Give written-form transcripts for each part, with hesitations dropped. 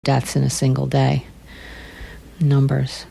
deaths in a single day. Numbers.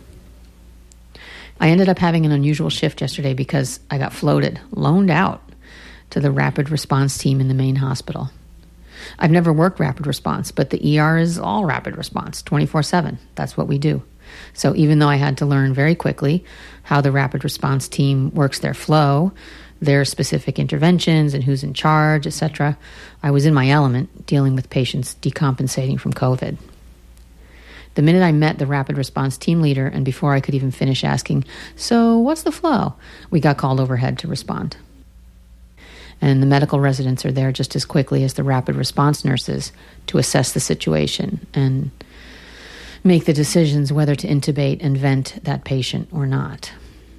I ended up having an unusual shift yesterday because I got loaned out to the rapid response team in the main hospital. I've never worked rapid response, but the ER is all rapid response, 24/7. That's what we do. So even though I had to learn very quickly how the rapid response team works their flow, their specific interventions and who's in charge, etc., I was in my element dealing with patients decompensating from COVID. The minute I met the rapid response team leader, and before I could even finish asking, "So what's the flow?" we got called overhead to respond. And the medical residents are there just as quickly as the rapid response nurses to assess the situation and make the decisions whether to intubate and vent that patient or not.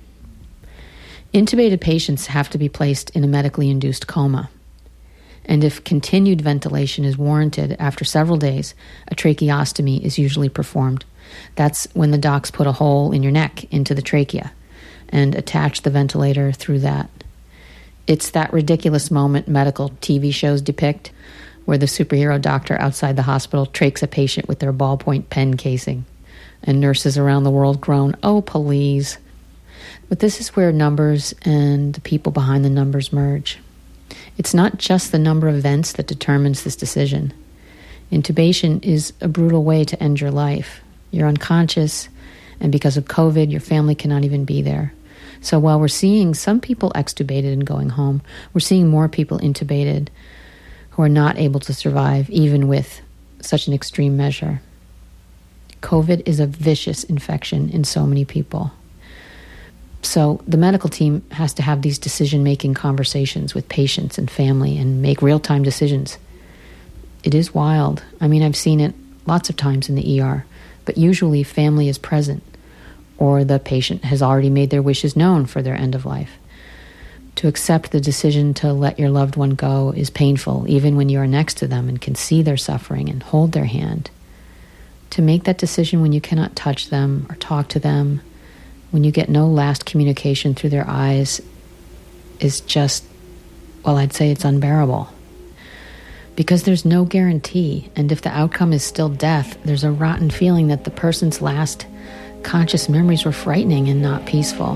Intubated patients have to be placed in a medically induced coma. And if continued ventilation is warranted after several days, a tracheostomy is usually performed. That's when the docs put a hole in your neck into the trachea and attach the ventilator through that. It's that ridiculous moment medical TV shows depict where the superhero doctor outside the hospital trachs a patient with their ballpoint pen casing, and nurses around the world groan, "Oh, please." But this is where numbers and the people behind the numbers merge. It's not just the number of vents that determines this decision. Intubation is a brutal way to end your life. You're unconscious, and because of COVID, your family cannot even be there. So while we're seeing some people extubated and going home, we're seeing more people intubated who are not able to survive even with such an extreme measure. COVID is a vicious infection in so many people. So the medical team has to have these decision-making conversations with patients and family and make real-time decisions. It is wild. I mean, I've seen it lots of times in the ER, but usually family is present or the patient has already made their wishes known for their end of life. To accept the decision to let your loved one go is painful, even when you are next to them and can see their suffering and hold their hand. To make that decision when you cannot touch them or talk to them, when you get no last communication through their eyes, is just, well, I'd say it's unbearable. Because there's no guarantee, and if the outcome is still death, there's a rotten feeling that the person's last conscious memories were frightening and not peaceful.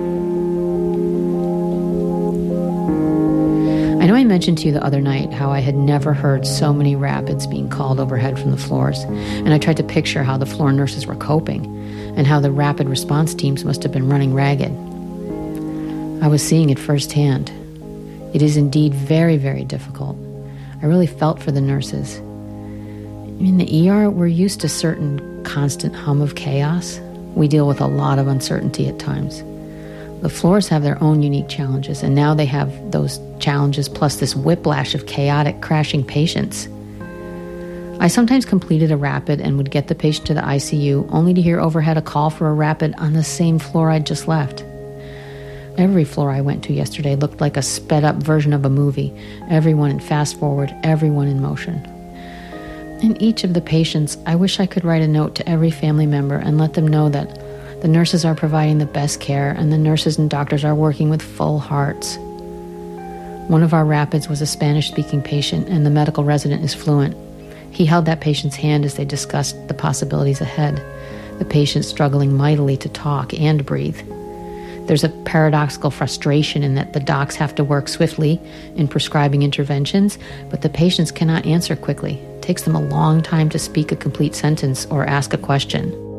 I know I mentioned to you the other night how I had never heard so many rapids being called overhead from the floors, and I tried to picture how the floor nurses were coping and how the rapid response teams must have been running ragged. I was seeing it firsthand. It is indeed very, very difficult. I really felt for the nurses. In the ER, we're used to certain constant hum of chaos. We deal with a lot of uncertainty at times. The floors have their own unique challenges, and now they have those challenges plus this whiplash of chaotic, crashing patients. I sometimes completed a rapid and would get the patient to the ICU only to hear overhead a call for a rapid on the same floor I'd just left. Every floor I went to yesterday looked like a sped-up version of a movie, everyone in fast forward, everyone in motion. In each of the patients, I wish I could write a note to every family member and let them know that the nurses are providing the best care and the nurses and doctors are working with full hearts. One of our rapids was a Spanish-speaking patient, and the medical resident is fluent. He held that patient's hand as they discussed the possibilities ahead, the patient struggling mightily to talk and breathe. There's a paradoxical frustration in that the docs have to work swiftly in prescribing interventions, but the patients cannot answer quickly. It takes them a long time to speak a complete sentence or ask a question.